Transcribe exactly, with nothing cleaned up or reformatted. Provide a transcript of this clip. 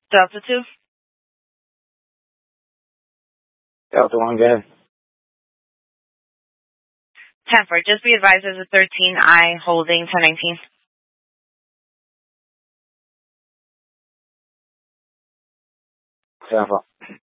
Delta two. Delta one, go ahead. ten four, just be advised there's a thirteen I holding ten nineteen. ten four.